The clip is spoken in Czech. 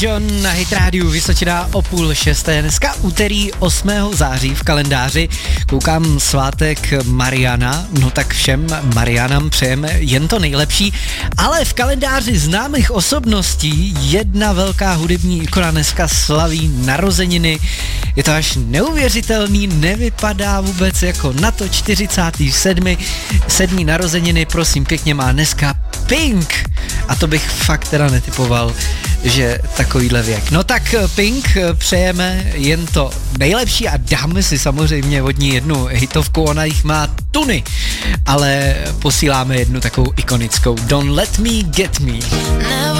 John na Hit Radio Vysočina o 5:30. Dneska úterý 8. září v kalendáři. Koukám svátek Mariana, no tak všem Marianám přejeme jen to nejlepší, ale v kalendáři známých osobností jedna velká hudební ikona dneska slaví narozeniny. Je to až neuvěřitelný, nevypadá vůbec jako na to 47. narozeniny, prosím pěkně, má dneska Pink. A to bych fakt teda netypoval, že takovýhle věk. No tak Pink přejeme jen to nejlepší a dáme si samozřejmě od ní jednu hitovku, ona jich má tuny, ale posíláme jednu takovou ikonickou Don't Let Me Get Me.